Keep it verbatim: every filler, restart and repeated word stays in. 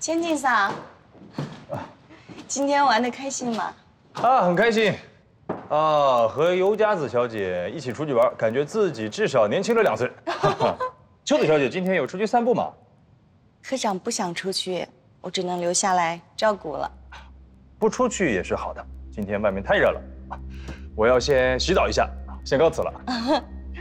千金桑，今天玩的开心吗？ 啊，很开心。啊，和尤佳子小姐一起出去玩，感觉自己至少年轻了两岁。秋子小姐今天有出去散步吗？ 科长不想出去，我只能留下来照顾了。 不出去也是好的，今天外面太热了。我要先洗澡一下，先告辞了。